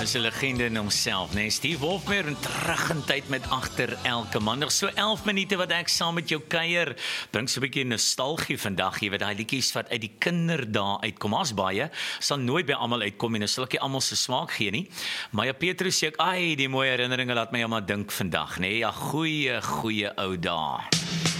is 'n legende in homself, nee. Steve Wolfmeer en terug in tyd met agter elke man. Nog so 11 minute wat ek saam met jou kuier. Bring so 'n bietjie nostalgie vandag. Jy weet daai liedjies wat uit die kinderdae uitkom. As baie sal nooit by almal uitkom en sal ek nie almal se smaak gee nie. Maar ja, Petrus sê ek, die mooi herinneringe laat my maar dink vandag, nee. Ja, goeie ou dae.